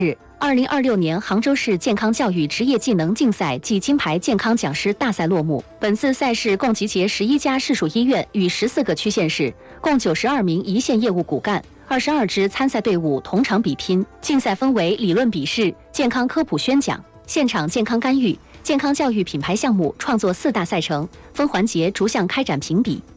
2026年杭州市健康教育职业技能竞赛暨金牌健康讲师大赛落幕。本次赛事共集结11家市属医院与14个区县市，共92名一线业务骨干，22支参赛队伍同场比拼。竞赛分为理论笔试、健康科普宣讲、现场健康干预、健康教育品牌项目创作4大赛程，分环节逐项开展评比。